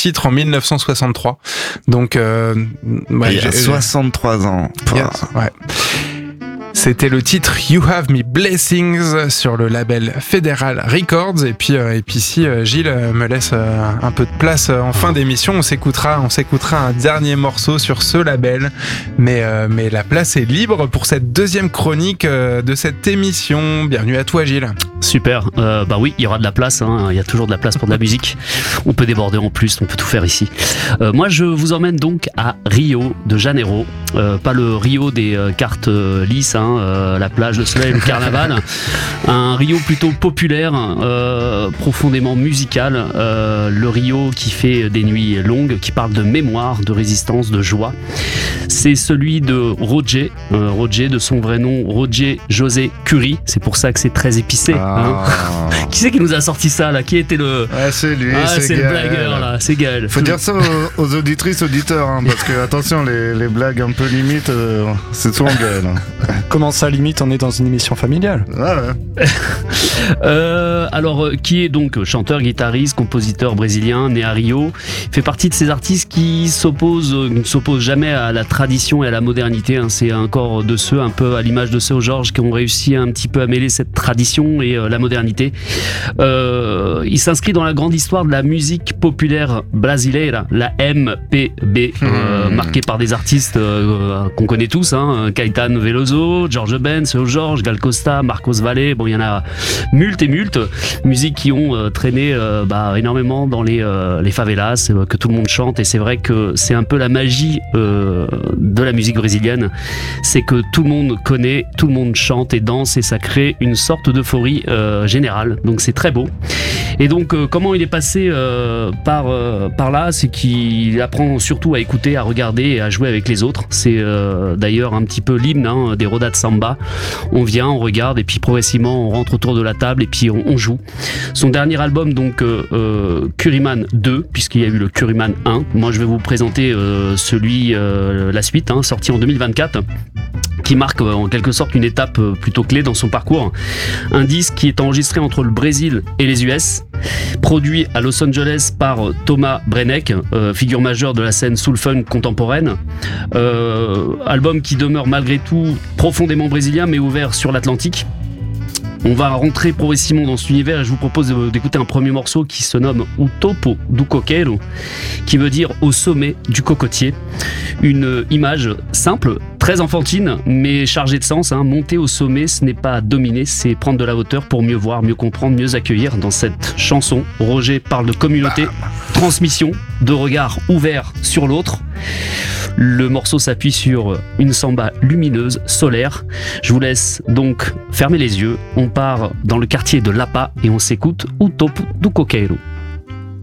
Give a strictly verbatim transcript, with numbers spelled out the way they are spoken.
titre en dix-neuf cent soixante-trois. Donc, euh, ouais, il y a soixante-trois ans. Yes, ouais. C'était le titre You Have Me Blessings sur le label Federal Records. Et puis, euh, et puis si euh, Gilles me laisse euh, un peu de place euh, en fin d'émission, on s'écoutera, on s'écoutera un dernier morceau sur ce label. Mais, euh, mais la place est libre pour cette deuxième chronique euh, de cette émission. Bienvenue à toi, Gilles. Super, euh, bah oui, il y aura de la place, hein. Il y a toujours de la place pour de la musique. On peut déborder en plus, on peut tout faire ici. Euh, moi, je vous emmène donc à Rio de Janeiro, euh, pas le Rio des euh, cartes euh, lisses, hein, euh, la plage, le soleil, le carnaval. Un Rio plutôt populaire, euh, profondément musical. Euh, le Rio qui fait des nuits longues, qui parle de mémoire, de résistance, de joie. C'est celui de Roger, euh, Roger de son vrai nom, Roger José Curie. C'est pour ça que c'est très épicé. Ah. Hein. Qui c'est qui nous a sorti ça là? Qui était le... Ouais, c'est lui, ah, c'est, c'est le blagueur là, c'est Gaël. Faut dire ça aux, aux auditrices, auditeurs, hein, parce que attention, les, les blagues un peu limites, euh, c'est souvent Gaël. Hein. Comment ça limite? On est dans une émission familiale. Ouais, ouais. euh, alors, qui est donc chanteur, guitariste, compositeur brésilien, né à Rio, fait partie de ces artistes qui s'opposent, ne s'opposent jamais à la tradition et à la modernité. Hein. C'est encore de ceux, un peu à l'image de ceux Georges, qui ont réussi un petit peu à mêler cette tradition et euh, la modernité. Euh, il s'inscrit dans la grande histoire de la musique populaire brasileira, la M P B, mmh. euh, marquée par des artistes euh, qu'on connaît tous, hein, Caetano Veloso, Jorge Ben, Seu Jorge, Gal Costa, Marcos Valle, bon il y en a multes et multes, musiques qui ont euh, traîné euh, bah, énormément dans les, euh, les favelas, euh, que tout le monde chante, et c'est vrai que c'est un peu la magie euh, de la musique brésilienne, c'est que tout le monde connaît, tout le monde chante et danse, et ça crée une sorte d'euphorie euh, générale, donc c'est très beau. Et donc euh, comment il est passé euh, par, euh, par là, c'est qu'il apprend surtout à écouter, à regarder et à jouer avec les autres. C'est euh, d'ailleurs un petit peu l'hymne hein, des rodas de samba. On vient, on regarde et puis progressivement on rentre autour de la table et puis on, on joue. Son dernier album donc euh, euh, Curiman deux, puisqu'il y a eu le Curiman un. Moi je vais vous présenter euh, celui, euh, la suite, hein, sorti en deux mille vingt-quatre. Qui marque en quelque sorte une étape plutôt clé dans son parcours. Un disque qui est enregistré entre le Brésil et les U S, produit à Los Angeles par Thomas Brenneck, euh, figure majeure de la scène soul funk contemporaine. Euh, album qui demeure malgré tout profondément brésilien mais ouvert sur l'Atlantique. On va rentrer progressivement dans cet univers et je vous propose d'écouter un premier morceau qui se nomme O Topo do Coqueiro, qui veut dire au sommet du cocotier. Une image simple, très enfantine, mais chargée de sens. Hein. Monter au sommet, ce n'est pas dominer, c'est prendre de la hauteur pour mieux voir, mieux comprendre, mieux accueillir. Dans cette chanson, Roger parle de communauté, transmission, de regard ouvert sur l'autre. Le morceau s'appuie sur une samba lumineuse, solaire. Je vous laisse donc fermer les yeux. On part dans le quartier de Lapa et on s'écoute O Topo do Coqueiro.